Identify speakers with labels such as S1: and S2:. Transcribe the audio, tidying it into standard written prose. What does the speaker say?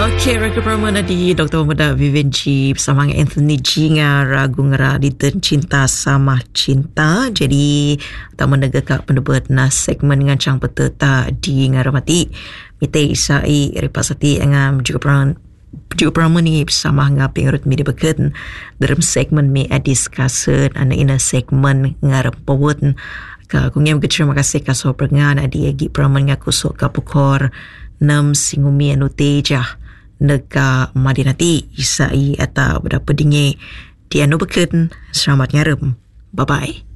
S1: Okey, Raka Pramana di Dr. Muda Vivian G bersama Anthony G nga ragu ngera di Cinta Sama Cinta. Jadi kita menegakkan pendebat na segmen dengan cang peteta di ngaramati. Mite isai repasati ngam juga Pramana ni bersama ngapi ngurut media beken dalam segmen mi discussion ana ina segmen ngarampawut. Kungem terima kasih kaso perengan adi agi Pramana ngaku sok kapukor nam singumi anu tejah nega madinati isai atau berapa dinge di anu beken. Selamat ngarem. Bye bye.